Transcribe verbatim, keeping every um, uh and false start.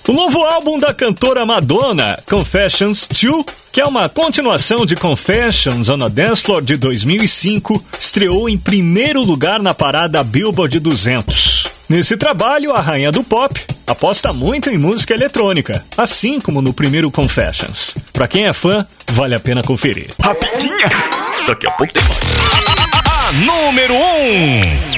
O novo álbum da cantora Madonna, Confessions dois, que é uma continuação de Confessions on a Dance Floor de dois mil e cinco, estreou em primeiro lugar na parada Billboard duzentos. Nesse trabalho, a rainha do pop aposta muito em música eletrônica, assim como no primeiro Confessions. Pra quem é fã, vale a pena conferir. Rapidinha! Daqui a pouco tem mais. A número um!